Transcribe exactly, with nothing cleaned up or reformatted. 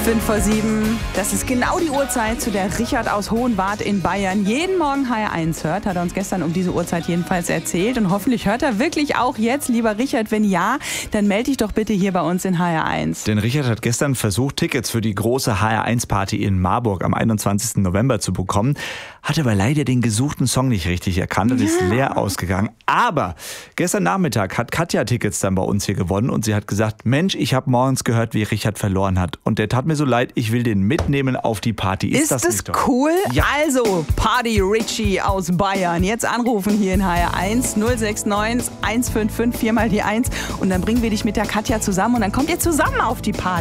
fünf vor sieben. Das ist genau die Uhrzeit, zu der Richard aus Hohenwart in Bayern jeden Morgen H R eins hört. Hat er uns gestern um diese Uhrzeit jedenfalls erzählt. Und hoffentlich hört er wirklich auch jetzt, lieber Richard. Wenn ja, dann melde dich doch bitte hier bei uns in H R eins. Denn Richard hat gestern versucht, Tickets für die große H R eins Party in Marburg am einundzwanzigsten November zu bekommen. Hat aber leider den gesuchten Song nicht richtig erkannt und ist leer ausgegangen. Aber gestern Nachmittag hat Katja Tickets dann bei uns hier gewonnen und sie hat gesagt, Mensch, ich habe morgens gehört, wie Richard verloren hat. Und der tat mir so leid, ich will den mitnehmen auf die Party. Ist, Ist das, das nicht toll? cool? Ja. Also, Party Richie aus Bayern. Jetzt anrufen hier in H R eins null sechs neun eins fünf fünf vier mal die eins und dann bringen wir dich mit der Katja zusammen und dann kommt ihr zusammen auf die Party.